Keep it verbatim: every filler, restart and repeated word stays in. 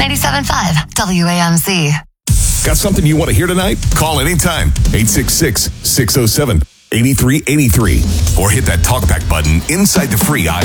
ninety-seven point five W A M C. Got something you want to hear tonight? Call anytime. eight six six, six oh seven, eight three eight three. Or hit that talkback button inside the free